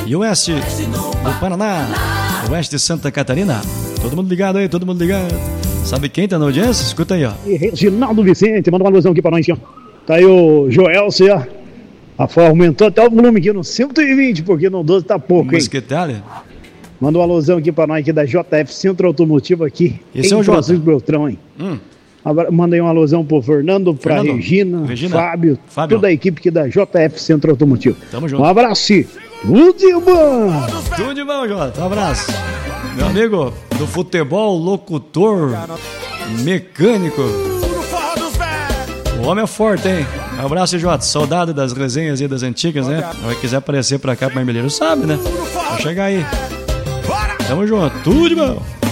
e oeste do Paraná, oeste de Santa Catarina. Todo mundo ligado aí, todo mundo ligado. Sabe quem tá na audiência? Escuta aí, ó. E Reginaldo Vicente, manda uma alusão aqui pra nós, ó. Tá aí o Joelce, ó. Aumentou até o volume aqui no 120, porque no 12 tá pouco, hein? Manda uma alusão aqui pra nós aqui da JF Centro Automotivo aqui. Esse é o Francisco Beltrão, hein? Manda aí uma alusão pro Fernando, pra Regina, Fábio, toda a equipe aqui da JF Centro Automotivo. Tamo junto. Um abraço. Tudo de bom. Tudo de bom, Jota. Um abraço. Meu amigo do futebol, locutor, mecânico. O homem é forte, hein? Um abraço, Jota. Saudade das resenhas e das antigas, né? Se quiser aparecer pra cá, pro Marmeleiro, sabe, né? Vai chegar aí. Tamo junto. Tudo de bom.